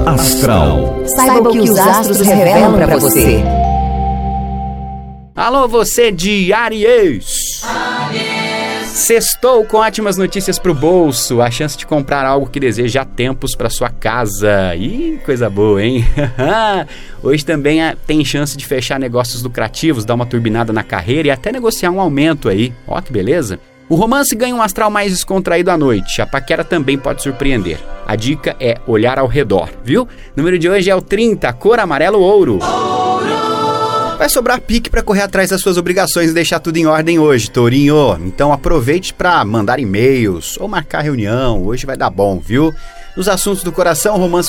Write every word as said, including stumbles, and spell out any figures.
Astral. Saiba o que os astros revelam para você. Alô, você de Áries! Sextou com ótimas notícias pro bolso, a chance de comprar algo que deseja há tempos para sua casa. Ih, coisa boa, hein? Hoje também tem chance de fechar negócios lucrativos, dar uma turbinada na carreira e até negociar um aumento aí. Ó, que beleza! O romance ganha um astral mais descontraído à noite, a paquera também pode surpreender. A dica é olhar ao redor, viu? O número de hoje é o trinta, cor amarelo ouro. Vai sobrar pique para correr atrás das suas obrigações e deixar tudo em ordem hoje, Tourinho. Então aproveite para mandar e-mails ou marcar reunião. Hoje vai dar bom, viu? Nos assuntos do coração, o romance